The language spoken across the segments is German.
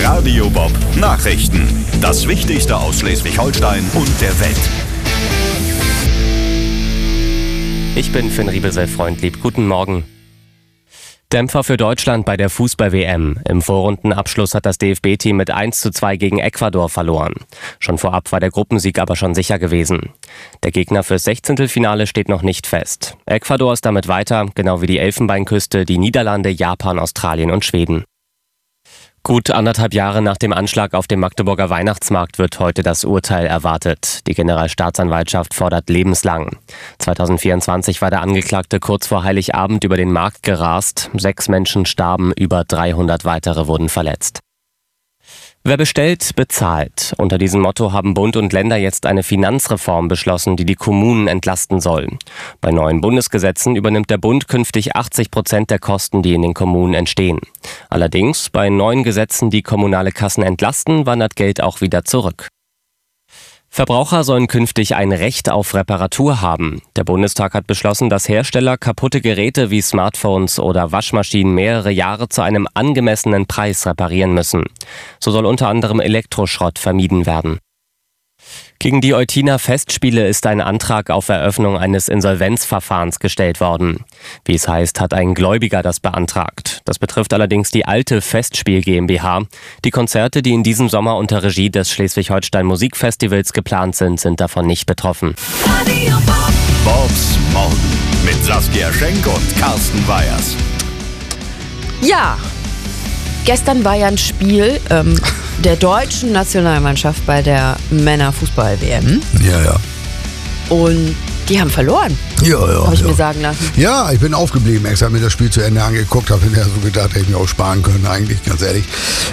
Radio Bob Nachrichten. Das Wichtigste aus Schleswig-Holstein und der Welt. Ich bin Finn Riebesel-Freundlieb. Guten Morgen. Dämpfer für Deutschland bei der Fußball-WM. Im Vorrundenabschluss hat das DFB-Team mit 1:2 gegen Ecuador verloren. Schon vorab war der Gruppensieg aber schon sicher gewesen. Der Gegner fürs 16. steht noch nicht fest. Ecuador ist damit weiter, genau wie die Elfenbeinküste, die Niederlande, Japan, Australien und Schweden. Gut 1,5 Jahre nach dem Anschlag auf dem Magdeburger Weihnachtsmarkt wird heute das Urteil erwartet. Die Generalstaatsanwaltschaft fordert lebenslang. 2024 war der Angeklagte kurz vor Heiligabend über den Markt gerast. 6 Menschen starben, über 300 weitere wurden verletzt. Wer bestellt, bezahlt. Unter diesem Motto haben Bund und Länder jetzt eine Finanzreform beschlossen, die die Kommunen entlasten soll. Bei neuen Bundesgesetzen übernimmt der Bund künftig 80% der Kosten, die in den Kommunen entstehen. Allerdings, bei neuen Gesetzen, die kommunale Kassen entlasten, wandert Geld auch wieder zurück. Verbraucher sollen künftig ein Recht auf Reparatur haben. Der Bundestag hat beschlossen, dass Hersteller kaputte Geräte wie Smartphones oder Waschmaschinen mehrere Jahre zu einem angemessenen Preis reparieren müssen. So soll unter anderem Elektroschrott vermieden werden. Gegen die Eutiner Festspiele ist ein Antrag auf Eröffnung eines Insolvenzverfahrens gestellt worden. Wie es heißt, hat ein Gläubiger das beantragt. Das betrifft allerdings die alte Festspiel GmbH. Die Konzerte, die in diesem Sommer unter Regie des Schleswig-Holstein Musikfestivals geplant sind davon nicht betroffen. Bobs Morgen mit Saskia Schenk und Carsten Weyers. Ja, gestern war ja ein Spiel der deutschen Nationalmannschaft bei der Männerfußball-WM. Ja. Und die haben verloren, Ja. habe ich mir sagen lassen. Ja, ich bin aufgeblieben, extra mir das Spiel zu Ende angeguckt, habe hinterher so gedacht, hätte ich mir auch sparen können eigentlich, ganz ehrlich.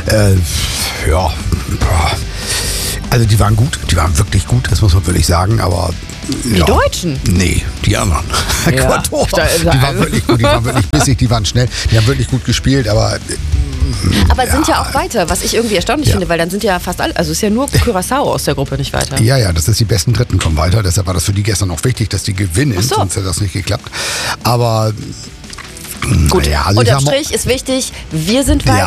Also die waren gut, die waren wirklich gut, das muss man wirklich sagen, aber... Die Deutschen? Nee, die anderen. Ja. Ecuador. Die waren wirklich gut, die waren wirklich bissig, die waren schnell, die haben wirklich gut gespielt, aber... Aber sind ja auch weiter, was ich irgendwie erstaunlich finde, weil dann sind ja fast alle, also ist ja nur Curaçao aus der Gruppe nicht weiter. Ja, das ist die besten Dritten kommen weiter, deshalb war das für die gestern auch wichtig, dass die gewinnen, Ach so. sonst hätte das nicht geklappt. Aber... Gut, naja, also unterm Strich ist wichtig, wir sind weiter.